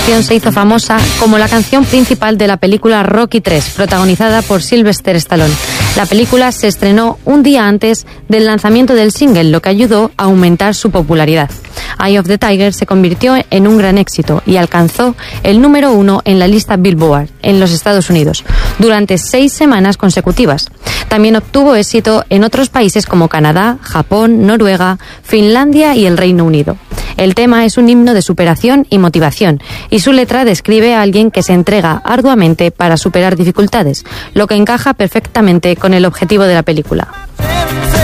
canción se hizo famosa como la canción principal de la película Rocky III, protagonizada por Sylvester Stallone. La película se estrenó un día antes del lanzamiento del single, lo que ayudó a aumentar su popularidad. Eye of the Tiger se convirtió en un gran éxito y alcanzó el número 1 en la lista Billboard en los Estados Unidos durante 6 semanas consecutivas. También obtuvo éxito en otros países como Canadá, Japón, Noruega, Finlandia y el Reino Unido. El tema es un himno de superación y motivación, y su letra describe a alguien que se entrega arduamente para superar dificultades, lo que encaja perfectamente con el objetivo de la película.